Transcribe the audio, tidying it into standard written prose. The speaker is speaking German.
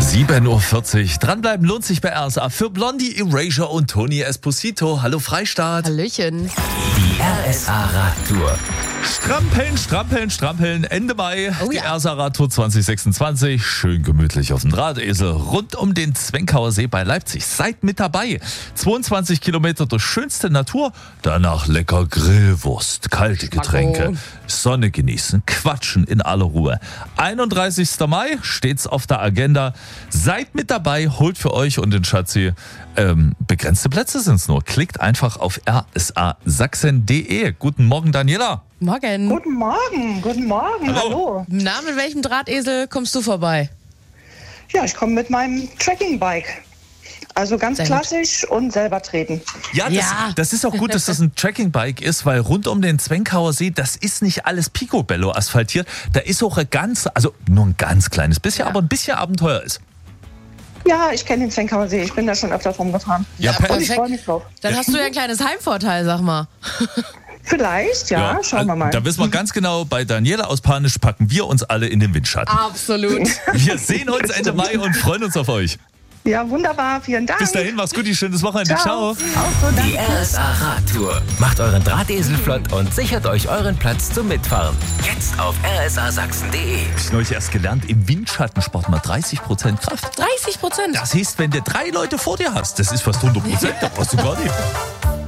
7:40 Uhr. Dranbleiben lohnt sich bei RSA für Blondie, Erasure und Toni Esposito. Hallo Freistaat. Hallöchen. Die RSA-Radtour. Strampeln. Ende Mai. Oh Die ja. RSA-Radtour 2026. Schön gemütlich auf dem Drahtesel rund um den Zwenkauer See bei Leipzig. Seid mit dabei. 22 Kilometer durch schönste Natur. Danach lecker Grillwurst, kalte Getränke, Sonne genießen, quatschen in aller Ruhe. 31. Mai steht's auf der Agenda. Seid mit dabei, holt für euch und den Schatzi. Begrenzte Plätze sind's nur. Klickt einfach auf rsasachsen.de. Guten Morgen, Daniela. Morgen. Guten Morgen, hallo. Na, mit welchem Drahtesel kommst du vorbei? Ja, ich komme mit meinem Trekkingbike. Also ganz Sehr gut. klassisch und selber treten. Ja, das ist auch gut, dass das ein Trekkingbike ist, weil rund um den Zwenkauer See, das ist nicht alles Picobello asphaltiert. Da ist auch nur ein ganz kleines bisschen, aber ein bisschen Abenteuer ist. Ja, ich kenne den Zwenkauer See, ich bin da schon öfters rumgefahren. Ja, Und ich freue mich drauf. Dann hast du ja ein kleines Heimvorteil, sag mal. Vielleicht, ja, schauen wir mal. Da wissen wir ganz genau, bei Daniela aus Panisch packen wir uns alle in den Windschatten. Absolut. Wir sehen uns Ende Mai und freuen uns auf euch. Ja, wunderbar, vielen Dank. Bis dahin, mach's gut, schönes Wochenende. Ciao. Auch so, Die danke. RSA-Radtour. Macht euren Drahtesel flott und sichert euch euren Platz zum Mitfahren. Jetzt auf rsasachsen.de. Ich habe neulich erst gelernt, im Windschattensport mal 30% Kraft. 30%. Das heißt, wenn du 3 Leute vor dir hast, das ist fast 100%, da brauchst du gar nicht.